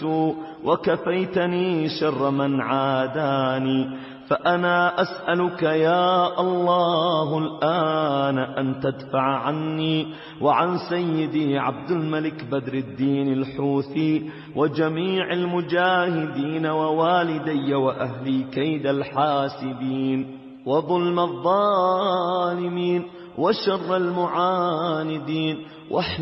وكفيتني شر من عاداني. فأنا أسألك يا الله الآن أن تدفع عني وعن سيدي عبد الملك بدر الدين الحوثي وجميع المجاهدين ووالدي وأهلي كيد الحاسدين وظلم الظالمين وشر المعاندين،